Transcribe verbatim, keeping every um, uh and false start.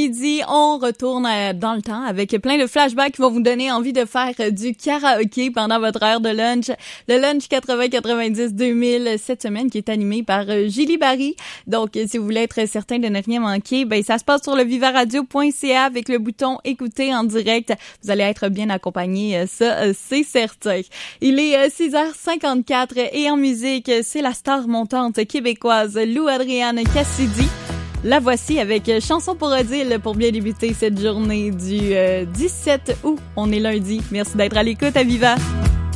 midi, on retourne dans le temps avec plein de flashbacks qui vont vous donner envie de faire du karaoké pendant votre heure de lunch. Le lunch quatre-vingts quatre-vingt-dix deux mille cette semaine qui est animé par Julie Barry. Donc, si vous voulez être certain de ne rien manquer, ben ça se passe sur le viva radio point c a avec le bouton écouter en direct. Vous allez être bien accompagné, ça c'est certain. Il est six heures cinquante-quatre et en musique, c'est la star montante québécoise Lou Adrienne Cassidy. La voici avec Chanson pour Odile pour bien débuter cette journée du euh, dix-sept août. On est lundi. Merci d'être à l'écoute à Viva.